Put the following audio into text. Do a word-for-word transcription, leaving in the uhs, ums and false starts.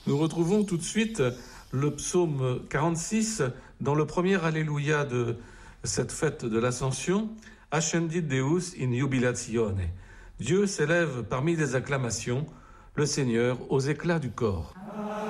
Nous retrouvons tout de suite le psaume quarante-six dans le premier Alléluia de cette fête de l'Ascension. Ascendit Deus in jubilatione. Dieu s'élève parmi les acclamations, le Seigneur aux éclats du corps.